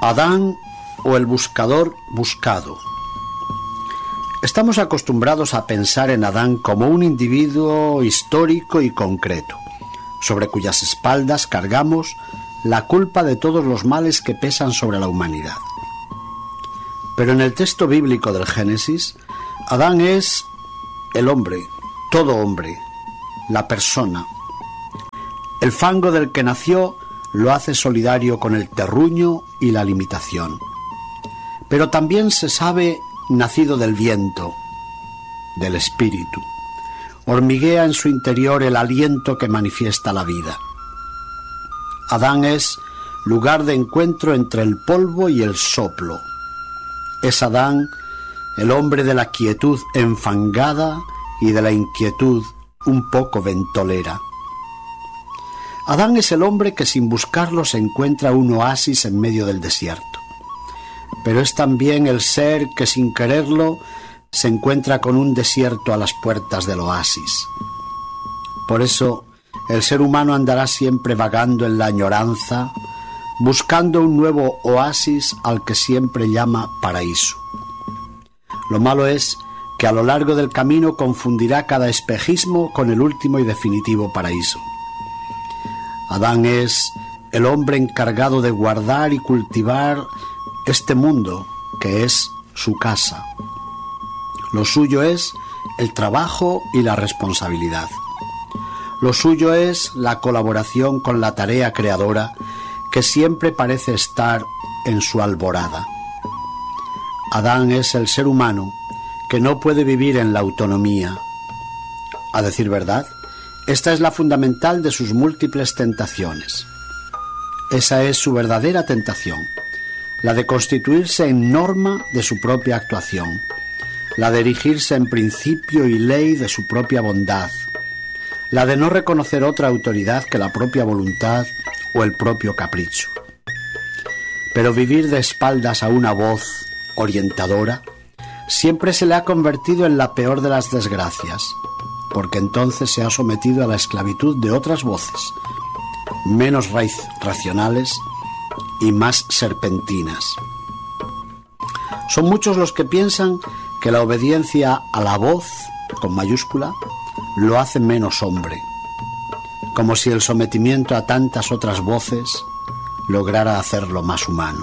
Adán o el buscador buscado. Estamos acostumbrados a pensar en Adán como un individuo histórico y concreto, sobre cuyas espaldas cargamos la culpa de todos los males que pesan sobre la humanidad. Pero en el texto bíblico del Génesis, Adán es el hombre, todo hombre, la persona. El fango del que nació lo hace solidario con el terruño y la limitación. Pero también se sabe nacido del viento, del espíritu. Hormiguea en su interior el aliento que manifiesta la vida. Adán es lugar de encuentro entre el polvo y el soplo. Es Adán el hombre de la quietud enfangada y de la inquietud un poco ventolera. Adán es el hombre que sin buscarlo se encuentra un oasis en medio del desierto. Pero es también el ser que sin quererlo se encuentra con un desierto a las puertas del oasis. Por eso el ser humano andará siempre vagando en la añoranza, buscando un nuevo oasis al que siempre llama paraíso. Lo malo es que a lo largo del camino confundirá cada espejismo con el último y definitivo paraíso. Adán es el hombre encargado de guardar y cultivar este mundo que es su casa. Lo suyo es el trabajo y la responsabilidad. Lo suyo es la colaboración con la tarea creadora que siempre parece estar en su alborada. Adán es el ser humano que no puede vivir en la autonomía. A decir verdad, esta es la fundamental de sus múltiples tentaciones. Esa es su verdadera tentación, la de constituirse en norma de su propia actuación, la de erigirse en principio y ley de su propia bondad, la de no reconocer otra autoridad que la propia voluntad o el propio capricho. Pero vivir de espaldas a una voz orientadora siempre se le ha convertido en la peor de las desgracias, porque entonces se ha sometido a la esclavitud de otras voces, menos racionales y más serpentinas. Son muchos los que piensan que la obediencia a la voz, con mayúscula, lo hace menos hombre, como si el sometimiento a tantas otras voces lograra hacerlo más humano.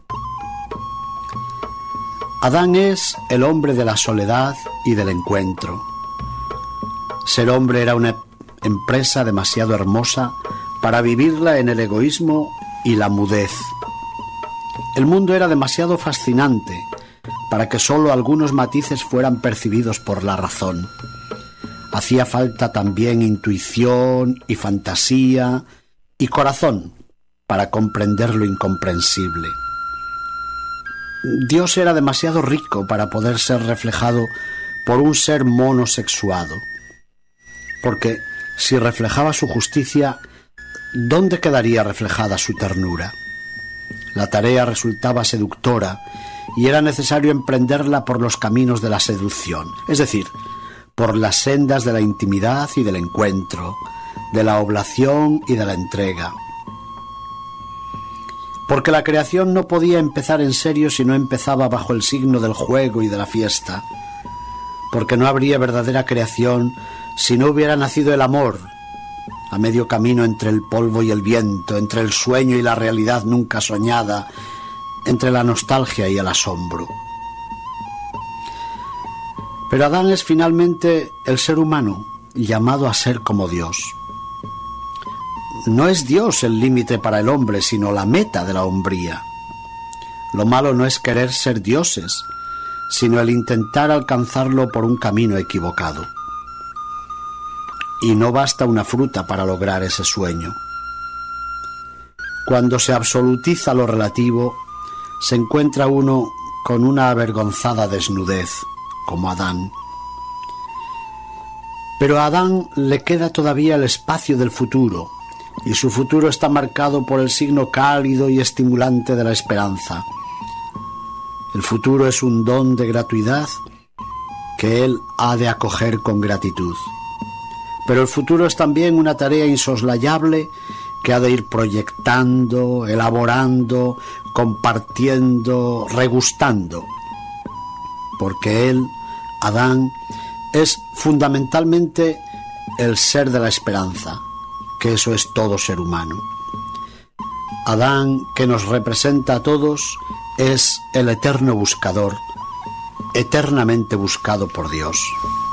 Adán es el hombre de la soledad y del encuentro. Ser hombre era una empresa demasiado hermosa para vivirla en el egoísmo y la mudez. El mundo era demasiado fascinante para que sólo algunos matices fueran percibidos por la razón. Hacía falta también intuición y fantasía y corazón para comprender lo incomprensible. Dios era demasiado rico para poder ser reflejado por un ser monosexuado, porque si reflejaba su justicia, ¿dónde quedaría reflejada su ternura? La tarea resultaba seductora y era necesario emprenderla por los caminos de la seducción, es decir, por las sendas de la intimidad y del encuentro, de la oblación y de la entrega. Porque la creación no podía empezar en serio si no empezaba bajo el signo del juego y de la fiesta. Porque no habría verdadera creación si no hubiera nacido el amor, a medio camino entre el polvo y el viento, entre el sueño y la realidad nunca soñada, entre la nostalgia y el asombro. Pero Adán es finalmente el ser humano, llamado a ser como Dios. No es Dios el límite para el hombre, sino la meta de la hombría. Lo malo no es querer ser dioses, sino el intentar alcanzarlo por un camino equivocado. Y no basta una fruta para lograr ese sueño. Cuando se absolutiza lo relativo, se encuentra uno con una avergonzada desnudez, como Adán. Pero a Adán le queda todavía el espacio del futuro, y su futuro está marcado por el signo cálido y estimulante de la esperanza. El futuro es un don de gratuidad que él ha de acoger con gratitud. Pero el futuro es también una tarea insoslayable que ha de ir proyectando, elaborando, compartiendo, regustando. Porque él, Adán, es fundamentalmente el ser de la esperanza, que eso es todo ser humano. Adán, que nos representa a todos, es el eterno buscador, eternamente buscado por Dios.